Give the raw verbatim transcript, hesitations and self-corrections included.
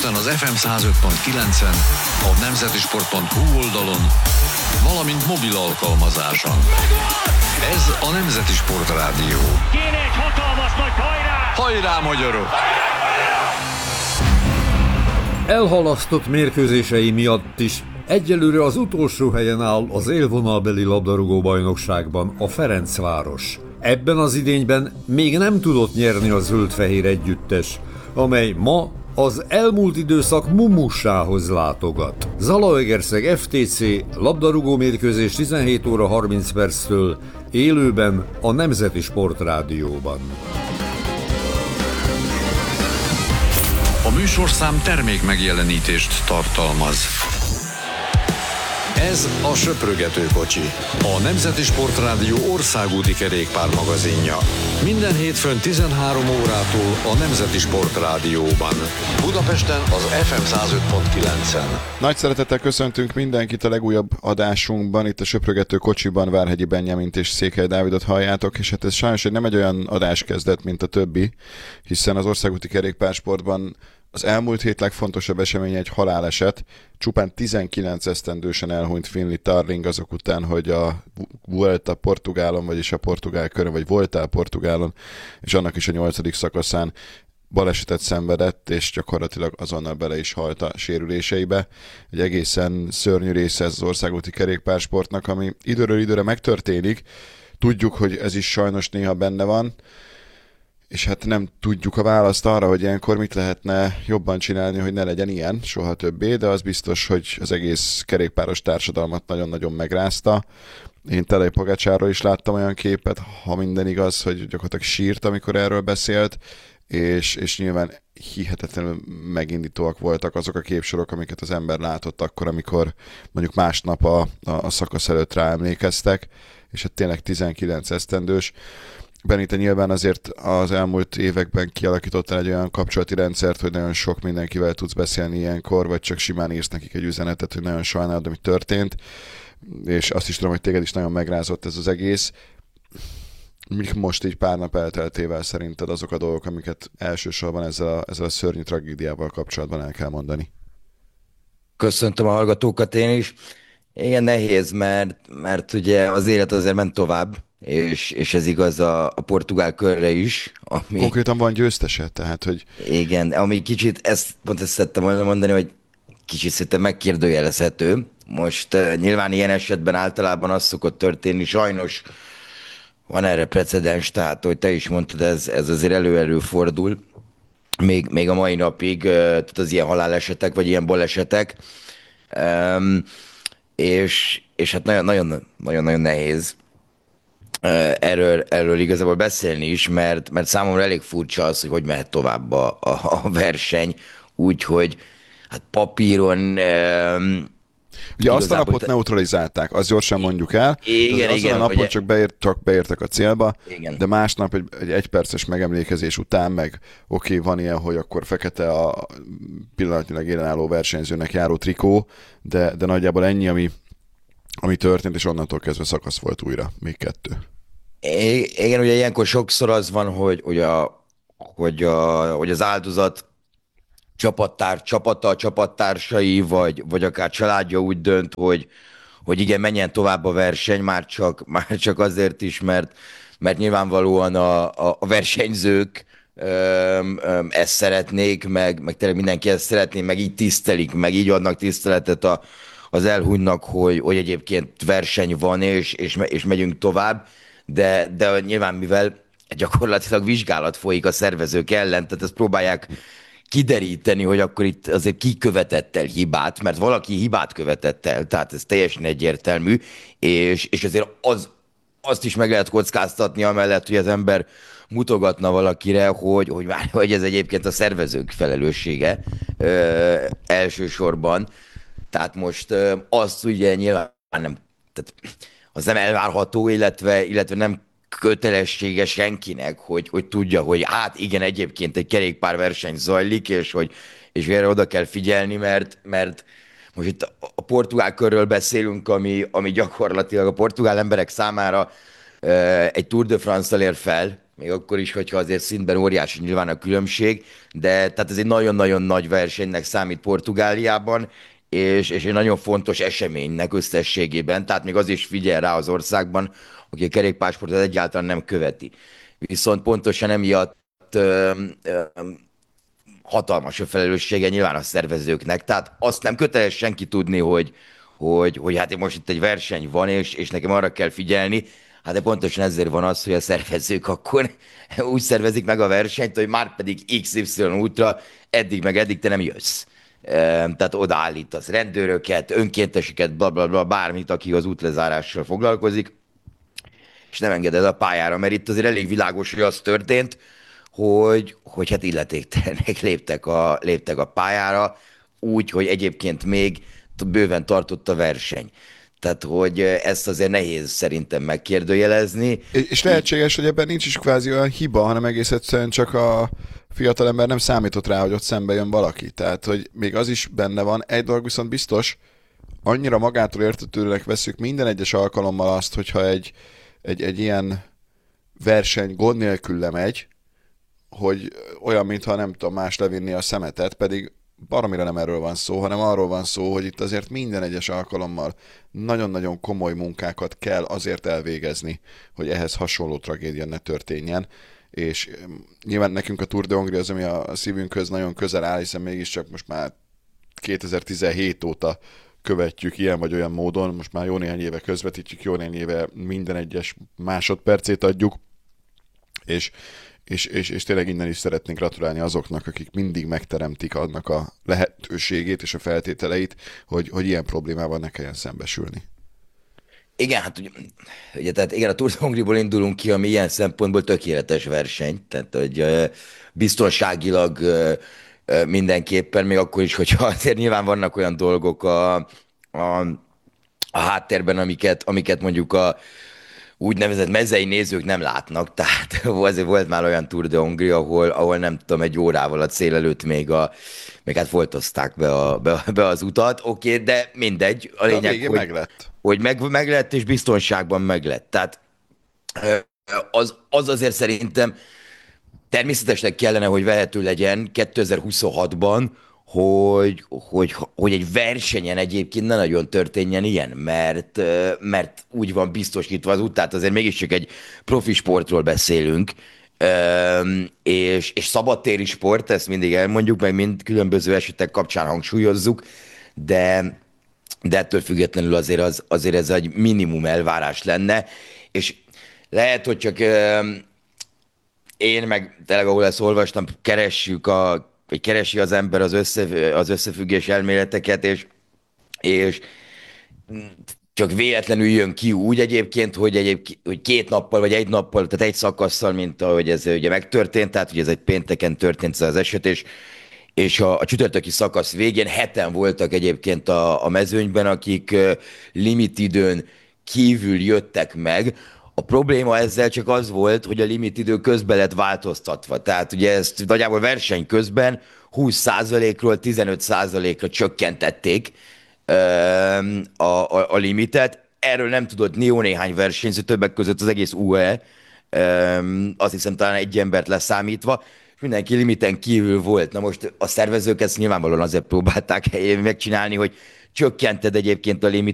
Budapesten az ef em száz öt pont kilencen, a nemzetisport pont hu oldalon, valamint mobil alkalmazáson. Ez a Nemzeti Sport Rádió. Kéne egy hatalmas nagy hajrá! Hajrá, magyarok! Elhalasztott mérkőzései miatt is egyelőre az utolsó helyen áll az élvonalbeli labdarúgó bajnokságban a Ferencváros. Ebben az idényben még nem tudott nyerni a zöld-fehér együttes, amely ma az elmúlt időszak mumussához látogat. Zalaegerszeg ef té cé labdarúgó mérkőzés tizenhét óra harminc perctől élőben a Nemzeti Sport Rádióban. A műsorszám termék megjelenítést tartalmaz. Ez a Söprögető kocsi, a Nemzeti Sport Rádió országúti kerékpármagazinja. Minden hétfőn tizenhárom órától a Nemzeti Sport Rádióban. Budapesten az ef em száz öt pont kilencen. Nagy szeretettel köszöntünk mindenkit a legújabb adásunkban, itt a Söprögető kocsiban Várhegyi Benyamint és Székely Dávidot halljátok, és hát ez sajnos egy nem egy olyan adáskezdet, mint a többi, hiszen az országúti kerékpársportban az elmúlt hét legfontosabb eseménye egy haláleset. Csupán tizenkilenc esztendősen elhunyt Finlay Tarling azok után, hogy a Vuelta Portugálon, vagyis a portugál körön, vagy voltál Portugálon, és annak is a nyolcadik szakaszán balesetet szenvedett, és gyakorlatilag azonnal bele is halt a sérüléseibe. Egy egészen szörnyű része ez az országúti kerékpársportnak, ami időről időre megtörténik. Tudjuk, hogy ez is sajnos néha benne van, és hát nem tudjuk a választ arra, hogy ilyenkor mit lehetne jobban csinálni, hogy ne legyen ilyen soha többé, de az biztos, hogy az egész kerékpáros társadalmat nagyon-nagyon megrázta. Én Telej Pogácsáról is láttam olyan képet, ha minden igaz, hogy gyakorlatilag sírt, amikor erről beszélt, és, és nyilván hihetetlenül megindítóak voltak azok a képsorok, amiket az ember látott akkor, amikor mondjuk másnap a, a, a szakasz előtt ráemlékeztek, és hát tényleg tizenkilenc esztendős. Benni, te nyilván azért az elmúlt években kialakítottál egy olyan kapcsolati rendszert, hogy nagyon sok mindenkivel tudsz beszélni ilyenkor, vagy csak simán írsz nekik egy üzenetet, hogy nagyon sajnálod, ami történt, és azt is tudom, hogy téged is nagyon megrázott ez az egész. Mik most így pár nap elteltével szerinted azok a dolgok, amiket elsősorban ezzel a, ezzel a szörnyű tragédiával kapcsolatban el kell mondani? Köszöntöm a hallgatókat én is. Igen, nehéz, mert, mert ugye az élet azért ment tovább, és, és ez igaz a, a portugál körre is. Ami, Konkrétan van győztese, tehát hogy... Igen, ami kicsit, ezt pont ezt szerettem volna mondani, hogy kicsit szerintem megkérdőjelezhető. Most uh, nyilván ilyen esetben általában az szokott történni, sajnos van erre precedens, tehát hogy te is mondtad, ez, ez azért elő-elő fordul. Még, még a mai napig, uh, tehát az ilyen halálesetek, vagy ilyen balesetek. Um, és, és hát nagyon-nagyon nehéz erről, erről igazából beszélni is, mert, mert számomra elég furcsa az, hogy hogy mehet tovább a, a, a verseny, úgyhogy hát papíron... Um, Ugye azt a napot te... neutralizálták, azt gyorsan mondjuk el. Igen, azon igen. a napon ugye... csak, beért, csak beértek a célba, igen. De másnap egy, egy egyperces megemlékezés után meg oké, okay, van ilyen, hogy akkor fekete a pillanatnyilag élenálló versenyzőnek járó trikó, de, de nagyjából ennyi, ami, ami történt, és onnantól kezdve szakasz volt újra, még kettő. Igen, ugye ilyenkor sokszor az van, hogy, hogy, a, hogy, a, hogy az áldozat csapattár, csapata, csapattársai, vagy, vagy akár családja úgy dönt, hogy, hogy igen, menjen tovább a verseny, már csak, már csak azért is, mert, mert nyilvánvalóan a, a, a versenyzők öm, öm, ezt szeretnék, meg, meg tényleg mindenki ezt szeretné, meg így tisztelik, meg így adnak tiszteletet a, az elhunynak, hogy, hogy egyébként verseny van, és, és, és megyünk tovább, de, de nyilván mivel gyakorlatilag vizsgálat folyik a szervezők ellen, tehát ezt próbálják kideríteni, hogy akkor itt azért ki követett el hibát, mert valaki hibát követett el, tehát ez teljesen egyértelmű, és, és azért az, azt is meg lehet kockáztatni amellett, hogy az ember mutogatna valakire, hogy, hogy, hogy ez egyébként a szervezők felelőssége ö, elsősorban. Tehát most ö, azt ugye nyilván nem, tehát az nem elvárható, illetve, illetve nem kötelessége senkinek, hogy, hogy tudja, hogy hát igen, egyébként egy kerékpárverseny zajlik, és hogy és erre oda kell figyelni, mert, mert most itt a portugál körről beszélünk, ami, ami gyakorlatilag a portugál emberek számára uh, egy Tour de France-szal ér fel, még akkor is, hogyha azért szintben óriási nyilván a különbség, de tehát ez egy nagyon-nagyon nagy versenynek számít Portugáliában, és, és egy nagyon fontos eseménynek összességében, tehát még az is figyel rá az országban, aki a kerékpársportot egyáltalán nem követi. Viszont pontosan emiatt ö, ö, hatalmas a felelőssége nyilván a szervezőknek, tehát azt nem köteles senki tudni, hogy, hogy, hogy hát most itt egy verseny van, és, és nekem arra kell figyelni, hát de pontosan ezért van az, hogy a szervezők akkor úgy szervezik meg a versenyt, hogy már pedig iksz ipszilon útra eddig meg eddig te nem jössz. Tehát odaállítasz rendőröket, önkénteseket, bla, bla, bla, bármit, aki az útlezárással foglalkozik, és nem engeded a pályára, mert itt azért elég világos, hogy az történt, hogy, hogy hát illetéktelenek léptek a, léptek a pályára, úgy, hogy egyébként még bőven tartott a verseny. Tehát, hogy ezt azért nehéz szerintem megkérdőjelezni. És lehetséges, hogy ebben nincs is kvázi olyan hiba, hanem egész egyszerűen csak a fiatalember nem számított rá, hogy ott szembe jön valaki. Tehát, hogy még az is benne van. Egy dolog viszont biztos, annyira magától értetődőnek veszük minden egyes alkalommal azt, hogyha egy, egy, egy ilyen verseny gond nélkül lemegy, hogy olyan, mintha nem tudom más levinni a szemetet, pedig baromira nem erről van szó, hanem arról van szó, hogy itt azért minden egyes alkalommal nagyon-nagyon komoly munkákat kell azért elvégezni, hogy ehhez hasonló tragédia ne történjen. És nyilván nekünk a Tour de Hongrie az, ami a szívünkhöz nagyon közel áll, hiszen mégiscsak most már kétezer-tizenhét óta követjük ilyen vagy olyan módon, most már jó néhány éve közvetítjük, jó néhány éve minden egyes másodpercét adjuk, és És, és, és tényleg innen is szeretnénk gratulálni azoknak, akik mindig megteremtik annak a lehetőségét és a feltételeit, hogy, hogy ilyen problémával ne kelljen szembesülni. Igen, hát ugye, ugye tehát igen, a Tour de Hongrie-ból indulunk ki, ami ilyen szempontból tökéletes verseny, tehát hogy uh, biztonságilag uh, uh, mindenképpen, még akkor is, hogyha azért nyilván vannak olyan dolgok a, a, a háttérben, amiket, amiket mondjuk a úgynevezett mezei nézők nem látnak, tehát azért volt már olyan Tour de Hongrie, ahol, ahol nem tudom, egy órával a cél előtt még, a, még hát foltozták be, a, be, be az utat, oké, okay, de mindegy, a lényeg, de a hogy, meg lett. hogy meg, meg lett, és biztonságban meg lett. Tehát az, az azért szerintem természetesnek kellene, hogy vehető legyen kétezer-huszonhatban, hogy, hogy, hogy egy versenyen egyébként ne nagyon történjen ilyen, mert, mert úgy van biztosítva az út, tehát azért mégiscsak egy profi sportról beszélünk, és, és szabadtéri sport, ezt mindig elmondjuk, meg mind különböző esetek kapcsán hangsúlyozzuk, de, de ettől függetlenül azért, az, azért ez egy minimum elvárás lenne, és lehet, hogy csak én meg tényleg, ahol ezt olvastam, keressük a hogy keresi az ember az, össze, az összefüggés elméleteket, és, és csak véletlenül jön ki úgy egyébként, hogy, egyébként, hogy két nappal, vagy egy nappal, tehát egy szakasszal, mint ahogy ez ugye megtörtént, tehát hogy ez egy pénteken történt az eset, és, és a, a csütörtöki szakasz végén heten voltak egyébként a, a mezőnyben, akik limitidőn kívül jöttek meg. A probléma ezzel csak az volt, hogy a limitidő közben lett változtatva. Tehát ugye ezt nagyjából verseny közben húsz százalékról tizenöt százalékra csökkentették a, a, a limitet. Erről nem tudott jó néhány versenyző, többek között az egész u á e, azt hiszem talán egy embert leszámítva, és mindenki limiten kívül volt. Na most a szervezők ezt nyilvánvalóan azért próbálták megcsinálni, hogy csökkented egyébként a limit